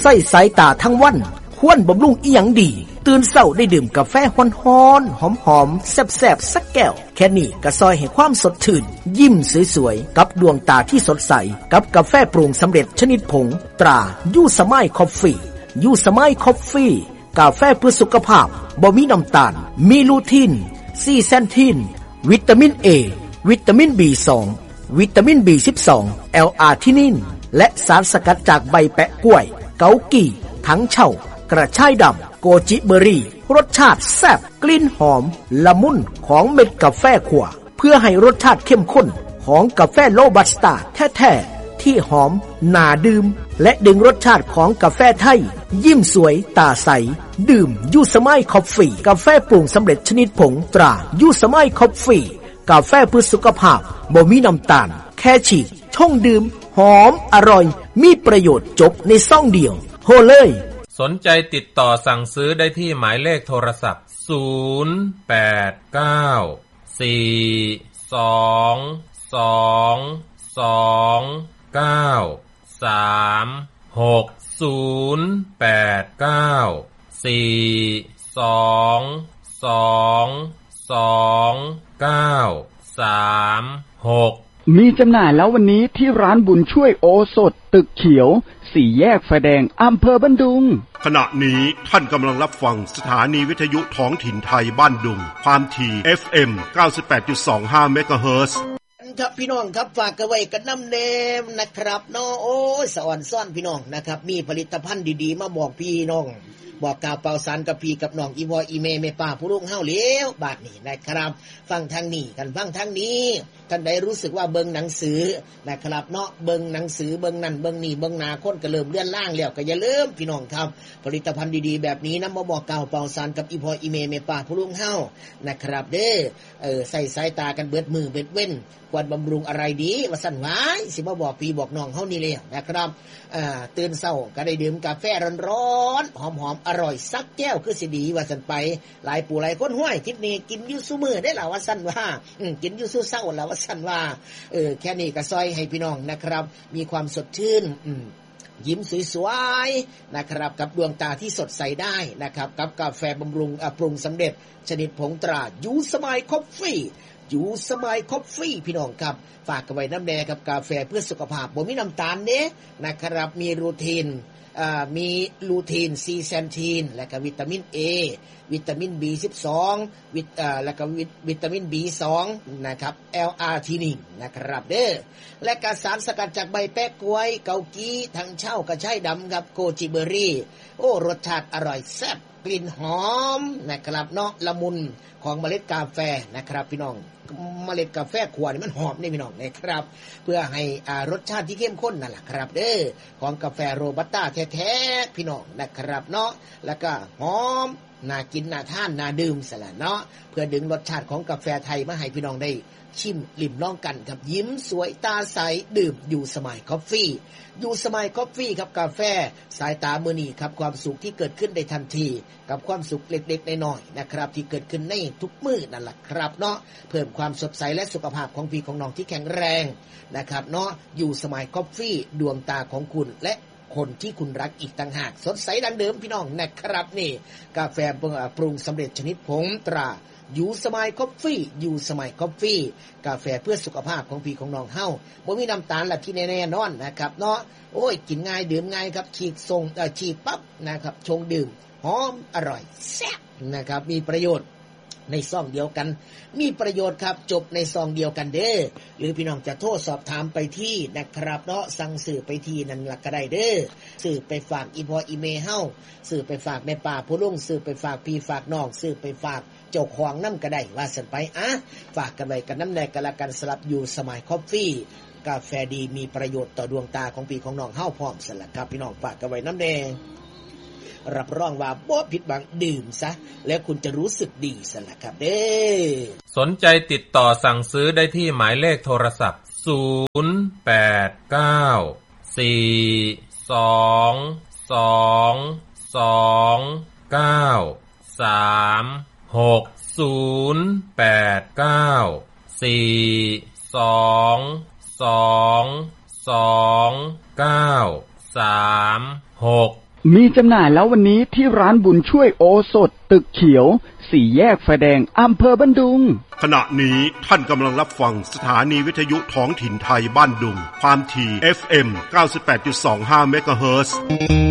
ส่สายตาทั้งวันควรบำรุงอีหยังดีตื่นเช้าได้ดื่มกาแฟฮ้อนๆหอมๆแซ่บๆสักแก้วแค่นี้ก็ซอยให้ความสดชื่นยิ้มสวยๆกับดวงตาที่สดใสกับกาแฟปรุงสำเร็จชนิดผงตรายูสมายคอฟฟี่ยูสมายคอฟฟี่กาแฟเพื่อสุขภาพบ่มีน้ำตาลมีลูทีนซีแซนทีนวิตามิน A วิตามิน B2 วิตามิน B12 L-arginine และสารสกัดจากใบแปะกล้วยเกากี่ถังเช่ากระชายดำโกจิเบอรี่รสชาติแซ่บกลิ่นหอมละมุนของเม็ดกาแฟขั่วเพื่อให้รสชาติเข้มข้นของกาแฟโรบัสต้าแท้ๆที่หอมน่าดื่มและดึงรสชาติของกาแฟไทยยิ้มสวยตาใสดื่มยูสมายคอฟฟี่กาแฟปรุงสำเร็จชนิดผงตรายูสมายคอฟฟี่กาแฟเพื่อสุขภาพบ่มีน้ำตาลแค่ฉีดช่องดื่มหอมอร่อยมีประโยชน์จบในซองเดียวโทรเลยสนใจติดต่อสั่งซื้อได้ที่หมายเลขโทรศัพท์มีจำหน่ายแล้ววันนี้ที่ร้านบุญช่วยโอสถตึกเขียว4 แยกไฟแดงอำเภอบ้านดุงขณะนี้ท่านกำลังรับฟังสถานีวิทยุท้องถิ่นไทยบ้านดุงความถี่ FM 98.25 เมกะเฮิรตซ์ครับพี่น้องครับฝากกันไว้กันน้ำเนมนะครับเนาะโอ้ยสอนซ่อนพี่น้องนะครับมีผลิตภัณฑ์ดีๆมาบอกพี่น้องบอกกล่าวเป่าสารกับพี่กับน้องอีวออีเมแม่ป้าผู้ลุงเฮาแล้วบาดนี้นะครับฟังทางนี้กันฟังทางนี้ท่านใดรู้สึกว่าเบิ่งหนังสือนะครับเนาะเบิ่งหนังสือเบิ่งนั่นเบิ่งนี่เบิ่งหน้าคนก็เริ่มเลื่อนล่างแล้วก็อย่าลืมพี่น้องครับผลิตภัณฑ์ดีๆแบบนี้นำมาบอกกล่าวเป่าสารกับอีวออีเมแม่ป้าผู้ลุงเฮานะครับเด้อใส่สายตากันเบิดมือเบิดเว้นควรบำรุงอะไรดีว่าสั่นไว้สิมาบอกพี่บอกน้องเฮานี่แล้วนะครับตื่นเช้าก็ได้ดื่มกาแฟร้อนๆหอมๆอร่อยสักแก้วคือสิดีว่าสั่นไปหลายปู่หลายคนห้วยคิดนี่กินอยู่ซุมื้อได้ล่ะว่าสั่นว่ากินอยู่ซุเช้าล่ะว่าสั่นว่าแค่นี้ก็ซอยให้พี่น้องนะครับมีความสดชื่นยิ้มสวยๆนะครับกับดวงตาที่สดใสได้นะครับกับกาแฟบำรุงปรุงสำเร็จชนิดผงตรายูสมายคอฟฟี่ยูสมายคอฟฟี่พี่น้องครับฝากกันไว้น้ำแดงกับกาแฟเพื่อสุขภาพบ่มีน้ำตาลเด้นะครับมีลูทีนซีแซนทีนและก็วิตามิน A วิตามิน B12 และก็วิตามิน B2 นะครับ L-arginine นะครับเด้อและก็สารสกัดจากใบแป๊ะกล้วยเกากี้ทั้งเช่ากระชายดำครับโกจิเบอรี่โอ้รสชาติอร่อยแซ่บกลิ่นหอมนะครับเนาะละมุนของเมล็ดกาแฟนะครับพี่น้องเมล็ดกาแฟขวดนี่มันหอมนี่พี่น้องนะครับเพื่อให้รสชาติที่เข้มข้นนั่นแหละครับเด้อของกาแฟโรบัสต้าแท้ๆพี่น้องนะครับเนาะแล้วก็หอมน่ากินน่าทานน่าดื่มซะละเนาะเพื่อดึงรสชาติของกาแฟไทยมาให้พี่น้องได้ชิมลิ้มลองกันครับยิ้มสวยตาใสดื่มยูสมายคอฟฟี่ยูสมายคอฟฟี่ครับกาแฟสายตามื้อนี้ครับความสุขที่เกิดขึ้นได้ทันทีกับความสุขเล็กๆน้อยๆนะครับที่เกิดขึ้นในทุกมื้อนั่นแหละครับเนาะเพิ่มความสดใสและสุขภาพของพี่ของน้องที่แข็งแรงนะครับเนาะยูสมายคอฟฟี่ดวงตาของคุณและคนที่คุณรักอีกต่างหากสดใสดังเดิมพี่น้องนะครับนี่กาแฟปรุงสำเร็จชนิดผงตรายูสมายคอฟฟี่ยูสมายคอฟฟี่กาแฟเพื่อสุขภาพของพี่ของน้องเฮาบ่มีน้ำตาลละที่แน่ๆนอนนะครับเนาะโอ้ยกินง่ายดื่มง่ายครับฉีกปั๊บนะครับชงดื่มหอมอร่อยแซ่บนะครับมีประโยชน์ในซองเดียวกันมีประโยชน์ครับจบในซองเดียวกันเด้อหรือพี่น้องจะโทรสอบถามไปที่นะครับเนาะสั่งซื้อไปที่นั่นล่ะก็ได้เด้อซื้อไปฝากอีพออีเมเฮาซื้อไปฝากแม่ป้าผู้ลุงซื้อไปฝากพี่ฝากน้องซื้อไปฝากเจ้าของนำก็ได้ว่าซั่นไปฝากกันไว้กันน้ำแน่กันละกันสลับอยู่สมัยคอฟฟี่กาแฟดีมีประโยชน์ต่อดวงตาของพี่ของน้องเฮาพร้อมซั่นล่ะครับพี่น้องฝากกันไว้น้ำแน่รับรองว่าบ่ผิดหวังดื่มซะแล้วคุณจะรู้สึกดีซั่นล่ะครับเด้อสนใจติดต่อสั่งซื้อได้ที่หมายเลขโทรศัพท์0892294239 มีจำหน่ายแล้ววันนี้ที่ร้านบุญช่วยโอสถตึกเขียว4 แยกไฟแดงอำเภอบ้านดุงขณะนี้ท่านกำลังรับฟังสถานีวิทยุท้องถิ่นไทยบ้านดุงความถี่ FM 98.25 เมกะเฮิรตซ์